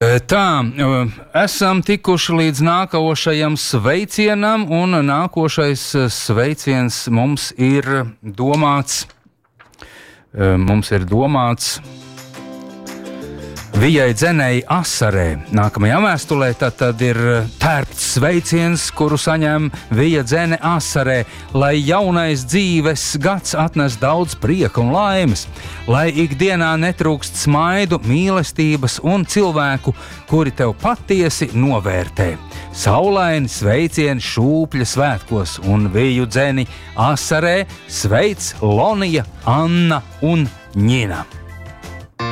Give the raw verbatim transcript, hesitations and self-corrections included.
Tā, esam tikuši līdz nākošajam sveicienam, un nākošais sveiciens mums ir domāts, mums ir domāts Vijai Dzenei Asarē. Nākamajā vēstulē tad, tad ir tērpts sveiciens, kuru saņem Vija Dzene Asarē, lai jaunais dzīves gads atnes daudz prieka un laimes, lai ikdienā netrūkst smaidu, mīlestības un cilvēku, kuri tev patiesi novērtē. Saulaini sveicieni Šūpļa svētkos, un Viju Dzeni Asarē sveic Lonija, Anna un Ņina.